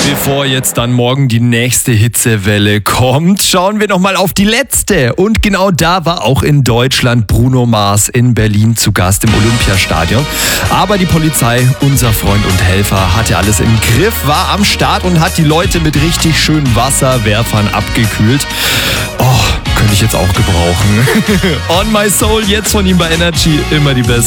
Bevor jetzt dann morgen die nächste Hitzewelle kommt, schauen wir nochmal auf die letzte. Und genau da war auch in Deutschland Bruno Mars in Berlin zu Gast im Olympiastadion. Aber die Polizei, unser Freund und Helfer, hatte alles im Griff, war am Start und hat die Leute mit richtig schönen Wasserwerfern abgekühlt. Oh, könnte ich jetzt auch gebrauchen. On My Soul, jetzt von ihm bei Energy, immer die Beste.